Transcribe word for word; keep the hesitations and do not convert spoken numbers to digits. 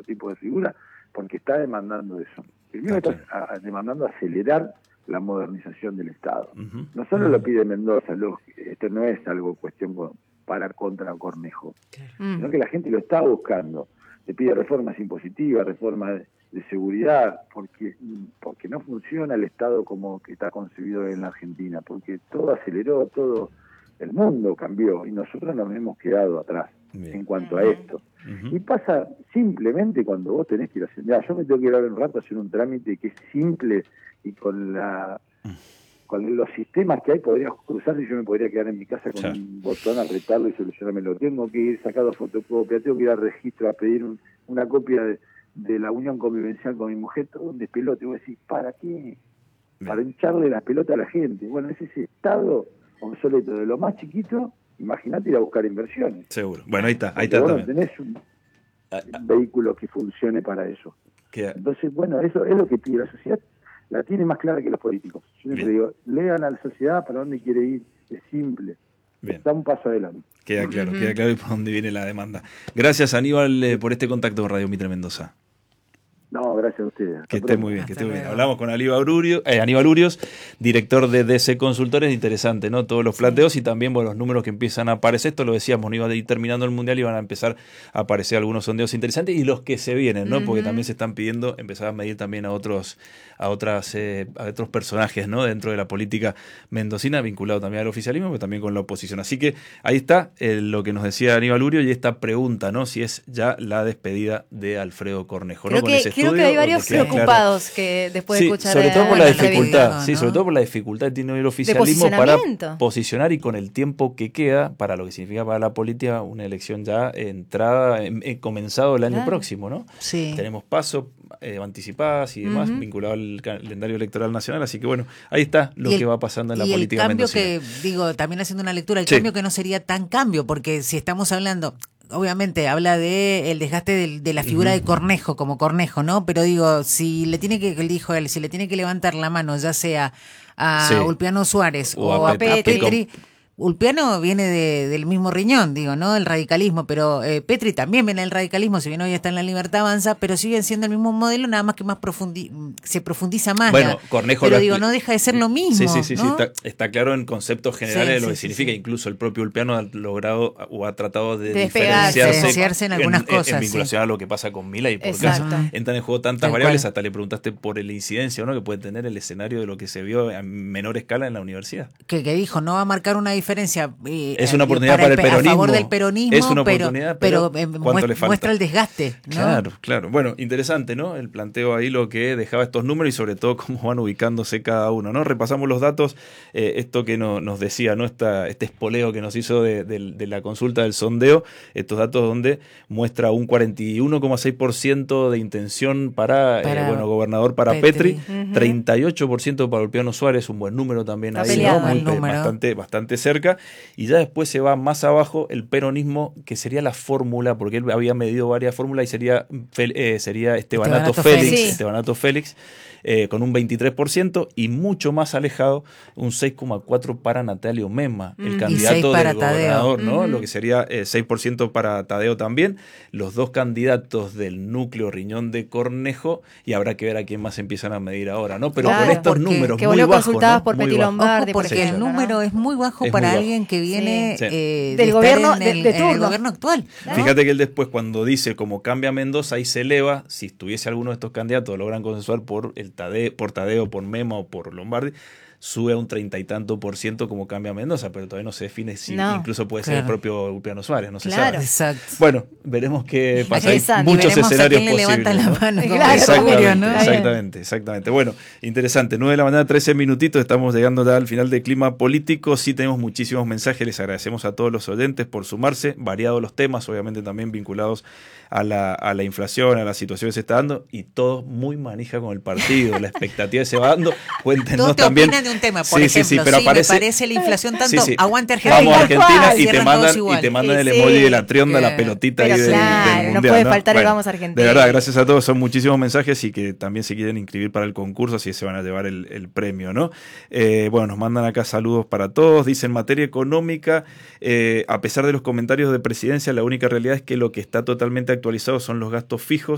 tipo de figura, porque está demandando eso. Primero está a, a, demandando acelerar la modernización del Estado. Uh-huh. No solo uh-huh. lo pide Mendoza, lo, esto no es algo cuestión para contra Cornejo, uh-huh. sino que la gente lo está buscando. Le pide reformas impositivas, reformas de, de seguridad, porque porque no funciona el Estado como que está concebido en la Argentina, porque todo aceleró, todo el mundo cambió y nosotros nos hemos quedado atrás. Bien. En cuanto a esto. Uh-huh. Y pasa simplemente cuando vos tenés que ir a hacer, mirá, yo me tengo que ir ahora un rato a hacer un trámite que es simple y con la uh-huh. con los sistemas que hay podrías cruzar y yo me podría quedar en mi casa con sí. un botón, apretarlo y solucionármelo. Tengo que ir sacado fotocopia, tengo que ir al registro a pedir un, una copia de, de la unión convivencial con mi mujer, todo un despelote. Voy a decir, ¿para qué? Bien. Para hincharle las pelotas a la gente. Bueno, es ese estado obsoleto de lo más chiquito. Imagínate ir a buscar inversiones. Seguro. Bueno, ahí está. Ahí está vos también. No tenés un, ah, ah. un vehículo que funcione para eso. ¿Qué? Entonces, bueno, eso es lo que pide la sociedad. La tiene más clara que los políticos. Yo siempre digo, lean a la sociedad para dónde quiere ir. Es simple. Bien. Está un paso adelante. Queda claro, uh-huh. queda claro y por dónde viene la demanda. Gracias, Aníbal, eh, por este contacto con Radio Mitre Mendoza. No, gracias a ustedes. Hasta que esté pronto. muy bien, que esté muy bien. Hablamos con Aníbal Urios, eh, Aníbal Urios, director de D C Consultores. Interesante, ¿no? Todos los planteos sí. y también bueno, los números que empiezan a aparecer. Esto lo decíamos, no iba a ir terminando el Mundial y van a empezar a aparecer algunos sondeos interesantes y los que se vienen, ¿no? Uh-huh. Porque también se están pidiendo empezar a medir también a otros a otras eh, a otros personajes, ¿no? Dentro de la política mendocina, vinculado también al oficialismo, pero también con la oposición. Así que ahí está eh, lo que nos decía Aníbal Urios y esta pregunta, ¿no? Si es ya la despedida de Alfredo Cornejo, creo ¿no? Con que, ese creo estudio, que hay varios preocupados claro. que después sí, de escuchar sobre todo por la dificultad, ¿no? sí, sobre todo por la dificultad que tiene el oficialismo para posicionar y con el tiempo que queda para lo que significa para la política una elección ya entrada, en, en comenzado el año claro. próximo, ¿no? Sí. Tenemos pasos eh, anticipadas y demás uh-huh. vinculado al calendario electoral nacional, así que bueno, ahí está lo el, que va pasando en la política mendocina. Y el cambio que, digo, también haciendo una lectura, el sí. cambio que no sería tan cambio, porque si estamos hablando... Obviamente habla de el desgaste de, de la figura uh-huh. de Cornejo como Cornejo, ¿no? Pero digo, si le tiene que, él dijo él, si le tiene que levantar la mano, ya sea a sí. Ulpiano Suárez o, o a, a Petri, Petri Ulpiano viene de, del mismo riñón, digo, ¿no? El radicalismo, pero eh, Petri también viene del radicalismo, si bien hoy está en La Libertad Avanza, pero siguen siendo el mismo modelo, nada más que más profundi- se profundiza más. Bueno, la, Cornejo pero lo digo, no deja de ser lo mismo. Sí, sí, sí, ¿no? sí está, está claro en conceptos generales sí, de lo sí, que sí, significa, sí. incluso el propio Ulpiano ha logrado o ha tratado de, de diferenciarse, diferenciarse en algunas en, cosas. En, en vinculación sí. a lo que pasa con Milei, porque Exacto. entran en juego tantas Tal variables, cual. hasta le preguntaste por la incidencia, ¿no? Que puede tener el escenario de lo que se vio a menor escala en la universidad. Que, que dijo, no va a marcar una diferencia. Eh, Es una oportunidad para, para el, el peronismo. A favor del peronismo, es una oportunidad, pero, pero, pero ¿cuánto muestra, le falta? muestra el desgaste, ¿no? Claro, claro. Bueno, interesante, ¿no? El planteo ahí lo que dejaba estos números y sobre todo cómo van ubicándose cada uno, ¿no? Repasamos los datos, eh, esto que no, nos decía, ¿no? Esta, este espoleo que nos hizo de, de, de la consulta del sondeo, estos datos donde muestra un cuarenta y uno coma seis por ciento de intención para, para eh, bueno, gobernador para Petri, Petri uh-huh. treinta y ocho por ciento para Ulpiano Suárez, un buen número también Está ahí, peleado, ¿no? Muy, el bastante, bastante cerca, y ya después se va más abajo el peronismo, que sería la fórmula, porque él había medido varias fórmulas y sería, eh, sería Estebanato, Estebanato Félix, Félix. Sí. Estebanato Félix eh, con un veintitrés por ciento y mucho más alejado, un seis coma cuatro por ciento para Natalio Mema, mm. el candidato del gobernador, ¿no? Uh-huh. Lo que sería eh, seis por ciento para Tadeo también, los dos candidatos del núcleo riñón de Cornejo, y habrá que ver a quién más empiezan a medir ahora, ¿no? Pero claro, con estos números que muy bajos, consultadas ¿no? por Muy Petty bajo. Lombardi, Ojo, porque por el ejemplo, número ¿no? es muy bajo es para muy alguien bajo. que viene Sí. eh, del de gobierno en el, de, de en el turno. gobierno actual. ¿No? Fíjate que él después cuando dice como cambia Mendoza, ahí se eleva, si estuviese alguno de estos candidatos logran consensuar por el Tadeo, por Tadeo, por Mema o por Lombardi, sube a un treinta y tanto por ciento como cambia Mendoza, pero todavía no se define si no, incluso puede claro. ser el propio Ulpiano Suárez, no se claro. sabe. Exacto. Bueno, veremos qué pasa. Hay Exacto. muchos escenarios a quién posibles. Le levantan ¿no? la mano, claro, exactamente, seguro, ¿no? exactamente, exactamente. Bueno, interesante. nueve de la mañana, trece minutitos. Estamos llegando ya al final de Clima Político. Sí tenemos muchísimos mensajes. Les agradecemos a todos los oyentes por sumarse. Variados los temas, obviamente también vinculados a la, a la inflación, a la situación que se está dando. Y todo muy manija con el partido. La expectativa que se va dando. Cuéntenos todos te también. opinan de un tema, por sí, ejemplo. Sí, sí, pero sí, aparece, me parece la inflación tanto. Sí, sí. Aguante Argentina. Vamos a Argentina y te mandan, igual. y te mandan sí, el sí. emoji de la trionda, Eh, la pelotita pero ahí del, claro, del no mundial. puede ¿no? faltar Bueno, el Vamos Argentina. De verdad, gracias a todos. Son muchísimos mensajes y que también se quieren inscribir para el concurso, así se van a llevar el, el premio, ¿no? Eh, bueno, nos mandan acá saludos para todos. Dicen, materia económica, eh, a pesar de los comentarios de presidencia, la única realidad es que lo que está totalmente actualizado son los gastos fijos